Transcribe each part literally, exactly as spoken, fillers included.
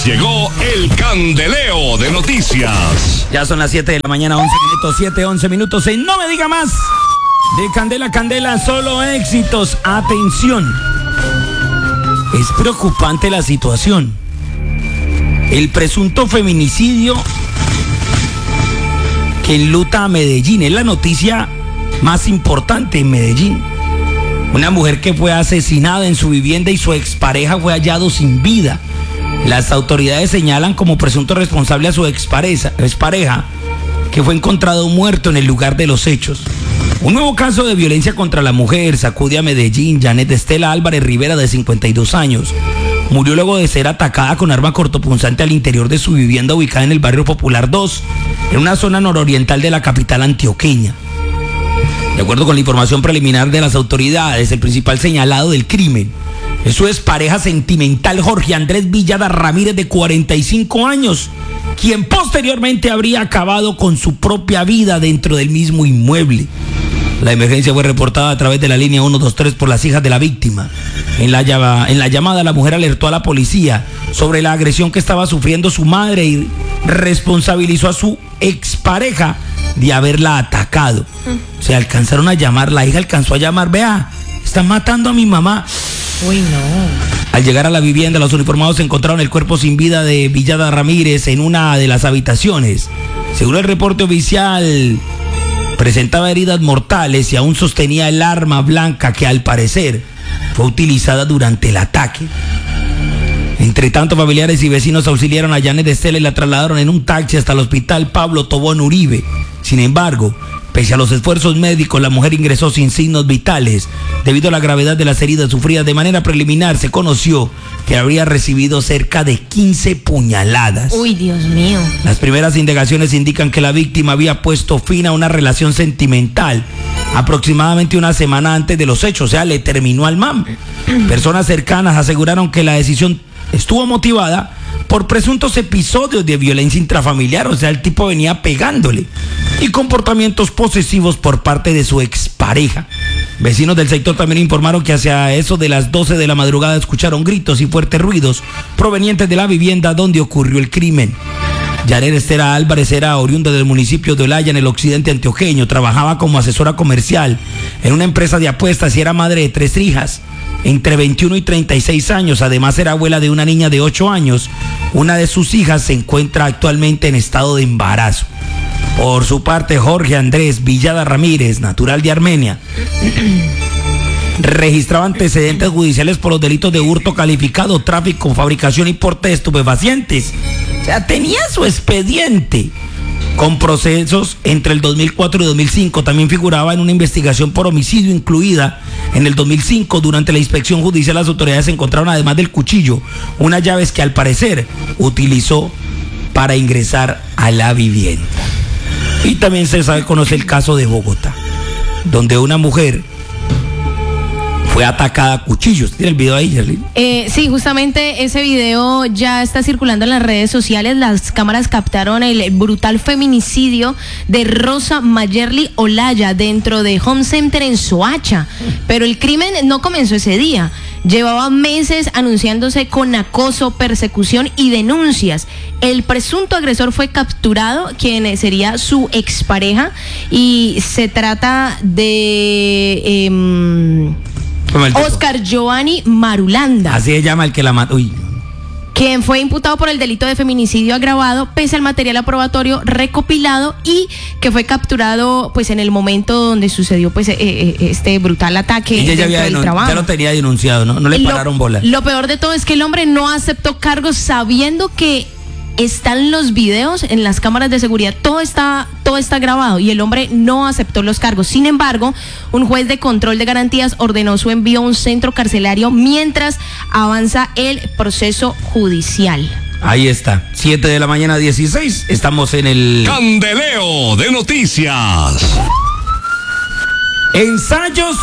Llegó el candeleo de noticias. Ya son las siete de la mañana, once minutos, siete, once minutos. Y no me diga más. De Candela a Candela, solo éxitos. Atención. Es preocupante la situación. El presunto feminicidio que enluta a Medellín. Es la noticia más importante en Medellín. Una mujer que fue asesinada en su vivienda y su expareja fue hallado sin vida. Las autoridades señalan como presunto responsable a su expareja, expareja, que fue encontrado muerto en el lugar de los hechos. Un nuevo caso de violencia contra la mujer sacude a Medellín. Janet Estela Álvarez Rivera, de cincuenta y dos años, murió luego de ser atacada con arma cortopunzante al interior de su vivienda ubicada en el barrio Popular dos, en una zona nororiental de la capital antioqueña. De acuerdo con la información preliminar de las autoridades, el principal señalado del crimen es su expareja sentimental Jorge Andrés Villada Ramírez, de cuarenta y cinco años, quien posteriormente habría acabado con su propia vida dentro del mismo inmueble. La emergencia fue reportada a través de la línea ciento veintitrés por las hijas de la víctima. En la, llama, en la llamada, la mujer alertó a la policía sobre la agresión que estaba sufriendo su madre y responsabilizó a su expareja de haberla atacado. O sea, alcanzaron a llamar, la hija alcanzó a llamar: vea, están matando a mi mamá. Uy, no. Al llegar a la vivienda, los uniformados encontraron el cuerpo sin vida de Villada Ramírez en una de las habitaciones. Según el reporte oficial, presentaba heridas mortales y aún sostenía el arma blanca que, al parecer, fue utilizada durante el ataque. Entre tanto, familiares y vecinos auxiliaron a Janet Estela y la trasladaron en un taxi hasta el hospital Pablo Tobón Uribe. Sin embargo, pese a los esfuerzos médicos, la mujer ingresó sin signos vitales. Debido a la gravedad de las heridas sufridas, de manera preliminar se conoció que habría recibido cerca de quince puñaladas. Uy, Dios mío. Las primeras indagaciones indican que la víctima había puesto fin a una relación sentimental aproximadamente una semana antes de los hechos, o sea, le terminó al mam. Personas cercanas aseguraron que la decisión estuvo motivada por presuntos episodios de violencia intrafamiliar, o sea, el tipo venía pegándole, y comportamientos posesivos por parte de su expareja. Vecinos del sector también informaron que hacia eso de las doce de la madrugada escucharon gritos y fuertes ruidos provenientes de la vivienda donde ocurrió el crimen. Janet Estela Álvarez era oriunda del municipio de Olaya, en el occidente antioqueño. Trabajaba como asesora comercial en una empresa de apuestas y era madre de tres hijas, entre veintiuno y treinta y seis años. Además, era abuela de una niña de ocho años. Una de sus hijas se encuentra actualmente en estado de embarazo. Por su parte, Jorge Andrés Villada Ramírez, natural de Armenia, registraba antecedentes judiciales por los delitos de hurto calificado, tráfico, fabricación y porte de estupefacientes. O sea, tenía su expediente con procesos entre el dos mil cuatro y dos mil cinco. También figuraba en una investigación por homicidio incluida en el dos mil cinco. Durante la inspección judicial, las autoridades encontraron, además del cuchillo, unas llaves que al parecer utilizó para ingresar a la vivienda. Y también se sabe, conoce el caso de Bogotá, donde una mujer fue atacada a cuchillos. ¿Tiene el video ahí, Yerlin? Eh, sí, justamente ese video ya está circulando en las redes sociales. Las cámaras captaron el brutal feminicidio de Rosa Mayerly Olaya dentro de Home Center en Soacha. Pero el crimen no comenzó ese día. Llevaba meses anunciándose con acoso, persecución y denuncias. El presunto agresor fue capturado, quien sería su expareja, y se trata de Eh, Oscar Giovanni Marulanda. Así se llama el que la mató. Uy. Quien fue imputado por el delito de feminicidio agravado, pese al material aprobatorio recopilado, y que fue capturado pues en el momento donde sucedió pues eh, eh, este brutal ataque. Ella ya, había denun- ya lo tenía denunciado, ¿no? No le pararon lo, bola. Lo peor de todo es que el hombre no aceptó cargos, sabiendo que están los videos en las cámaras de seguridad, todo está, todo está grabado, y el hombre no aceptó los cargos. Sin embargo, un juez de control de garantías ordenó su envío a un centro carcelario mientras avanza el proceso judicial. Ahí está, siete de la mañana, dieciséis, estamos en el candeleo de noticias. Ensayos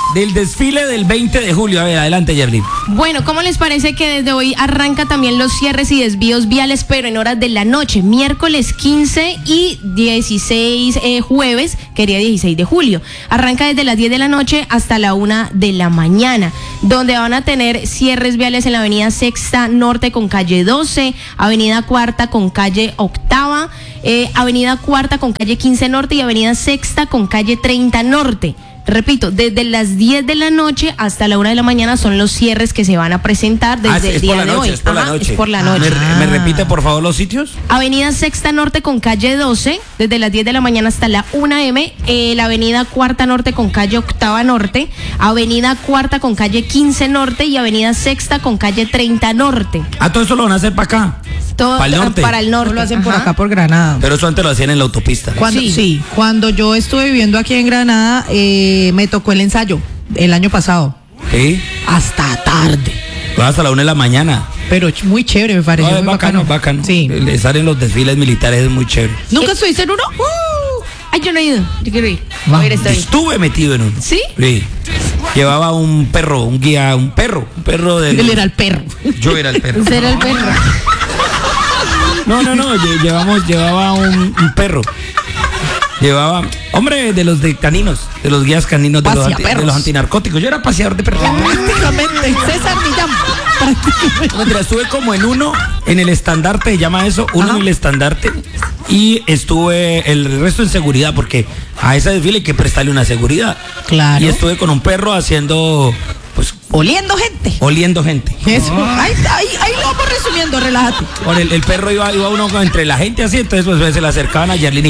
del desfile del veinte de julio. A ver, adelante, Yerly. Bueno, ¿cómo les parece que desde hoy arranca también los cierres y desvíos viales, pero en horas de la noche? Miércoles quince y dieciséis, eh, jueves, quería dieciséis de julio. Arranca desde las diez de la noche hasta la una de la mañana, donde van a tener cierres viales en la avenida Sexta Norte con calle doce, avenida Cuarta con calle Octava, eh, avenida Cuarta con calle quince Norte y avenida Sexta con calle treinta Norte. Repito, desde las diez de la noche hasta la una de la mañana son los cierres que se van a presentar desde Ah, es- el es día por la de noche, hoy. es por la Ajá, noche. es por la Ah, noche. ¿Me, me repite, por favor, los sitios? Avenida Sexta Norte con calle doce, desde las diez de la mañana hasta la una eme, eh, la avenida Cuarta Norte con calle Octava Norte, avenida Cuarta con calle quince Norte y avenida Sexta con calle treinta Norte. Ah, todo eso lo van a hacer para acá. Todo Para el norte. para el norte. Lo hacen por Ajá. acá, por Granada. Pero eso antes lo hacían en la autopista. Cuando, Sí. sí. cuando yo estuve viviendo aquí en Granada, eh, me tocó el ensayo el año pasado. Sí. Hasta tarde. Va hasta la una de la mañana. Pero ch- muy chévere, me pareció. No, es muy bacano, bacano. Sí. El estar en los desfiles militares es muy chévere. ¿Nunca estuviste en uno? Uh, ay, yo no he ido. Yo quiero ir. Vamos. A ver, estoy. Estuve metido en uno. ¿Sí? Sí. Llevaba un perro, un guía, un perro, un perro de. Él era el perro. Yo era el perro. Ser el perro. No, no, no, lle- llevamos, llevaba un, un perro. Llevaba, hombre, de los de caninos, de los guías caninos, de los, anti- Paseaperros. de los antinarcóticos. Yo era paseador de perros. Prácticamente, César Millán. Prácticamente. Mientras estuve como en uno, en el estandarte, se llama eso, uno Ajá. en el estandarte. Y estuve el resto en seguridad, porque a ese desfile hay que prestarle una seguridad. Claro. Y estuve con un perro haciendo, pues, Oliendo gente. oliendo gente. Eso. Ahí, ahí, ahí lo vamos resumiendo, relájate. Por el, el perro iba, iba uno entre la gente así, entonces pues se le acercaban a Yerlini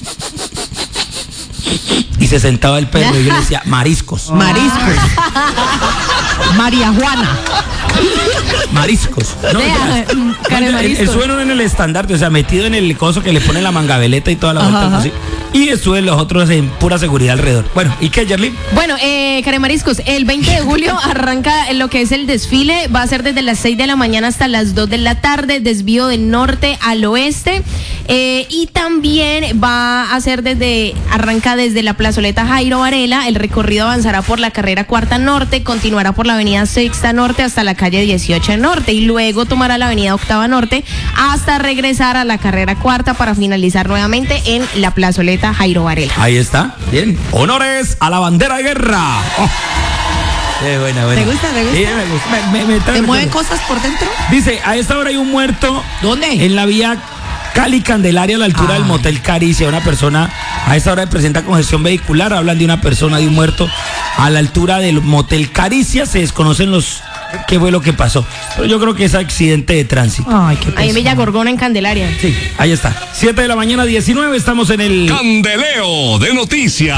y se sentaba el perro y yo le decía, mariscos, Mariscos. María Juana. mariscos. No, Vea, ya. mm, cara de el, el mariscos. suelo en el estandarte, o sea, metido en el coso que le pone la mangabeleta y toda la vuelta. Ajá. Pues, sí. Y estuve los otros en pura seguridad alrededor. Bueno, ¿y qué, Yerlin? Bueno, eh, Caremariscos, el veinte de julio arranca lo que es el desfile. Va a ser desde las seis de la mañana hasta las dos de la tarde, desvío de norte al oeste. Eh, y también va a ser desde, arranca desde la plazoleta Jairo Varela. El recorrido avanzará por la carrera Cuarta Norte, continuará por la avenida Sexta Norte hasta la calle dieciocho Norte y luego tomará la avenida Octava Norte hasta regresar a la carrera Cuarta para finalizar nuevamente en la plazoleta Jairo Varela. Ahí está, bien. Honores a la bandera de guerra. Oh. Qué buena, buena. ¿Te gusta, te gusta? Sí, me gusta. Me- me- me trae ¿Te mueven recuerdos. cosas por dentro? Dice, a esta hora hay un muerto. ¿Dónde? En la vía Cali Candelaria, a la altura Ah. del motel Caricia. Una persona a esta hora presenta congestión vehicular. Hablan de una persona, de un muerto a la altura del motel Caricia. Se desconocen los qué fue lo que pasó. Pero yo creo que es accidente de tránsito. Ay, qué Ahí en pesado. Villa Gorgona, en Candelaria. Sí, ahí está. siete de la mañana, diecinueve. Estamos en el. Candeleo de noticias.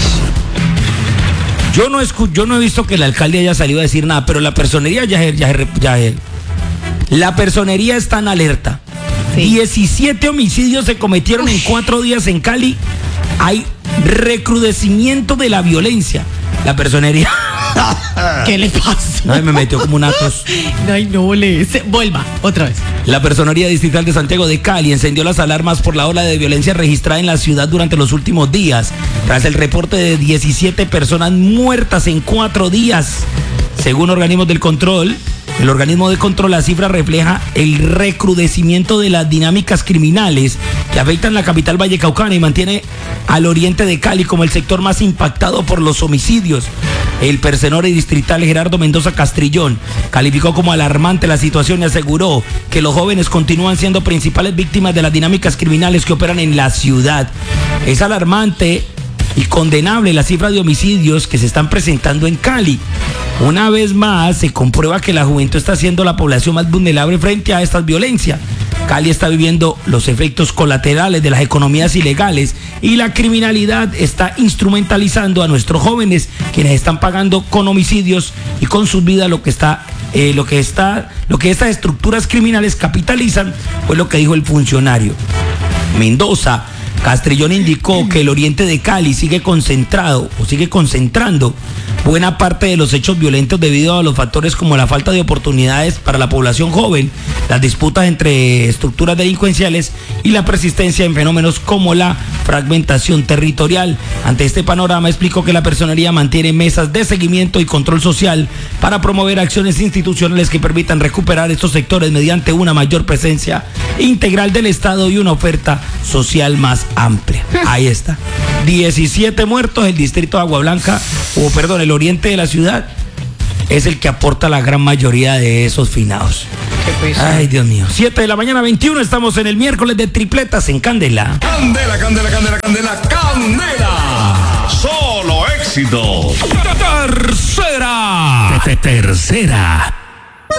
Yo no escu- yo no he visto que el alcalde haya salido a decir nada, pero la personería ya, ya, ya, ya- la personería está en alerta. Sí. diecisiete homicidios se cometieron en cuatro días en Cali. Hay recrudecimiento de la violencia. La personería. ¿Qué le pasa? Ay, me metió como una tos. Ay, no le. se- Vuelva, otra vez. La Personería Distrital de Santiago de Cali encendió las alarmas por la ola de violencia registrada en la ciudad durante los últimos días, tras el reporte de diecisiete personas muertas en cuatro días. Según organismos del control, el organismo de control, la cifra refleja el recrudecimiento de las dinámicas criminales que afectan la capital vallecaucana y mantiene al oriente de Cali como el sector más impactado por los homicidios. El personero distrital Gerardo Mendoza Castrillón calificó como alarmante la situación y aseguró que los jóvenes continúan siendo principales víctimas de las dinámicas criminales que operan en la ciudad. Es alarmante y condenable la cifra de homicidios que se están presentando en Cali. Una vez más se comprueba que la juventud está siendo la población más vulnerable frente a estas violencias. Cali está viviendo los efectos colaterales de las economías ilegales y la criminalidad está instrumentalizando a nuestros jóvenes, quienes están pagando con homicidios y con sus vidas lo que está eh, lo que está lo que estas estructuras criminales capitalizan, fue lo que dijo el funcionario. Mendoza Castrillón indicó que el oriente de Cali sigue concentrado o sigue concentrando buena parte de los hechos violentos debido a los factores como la falta de oportunidades para la población joven, las disputas entre estructuras delincuenciales y la persistencia en fenómenos como la fragmentación territorial. Ante este panorama, explicó que la personería mantiene mesas de seguimiento y control social para promover acciones institucionales que permitan recuperar estos sectores mediante una mayor presencia integral del Estado y una oferta social más amplia. Ahí está. diecisiete muertos, el distrito de Agua Blanca, o perdón, el oriente de la ciudad, es el que aporta la gran mayoría de esos finados. Ay, Dios mío. siete de la mañana, veintiuno, estamos en el miércoles de tripletas en Candela. Candela, Candela, Candela, Candela, Candela. Solo éxito. Tercera. Tercera.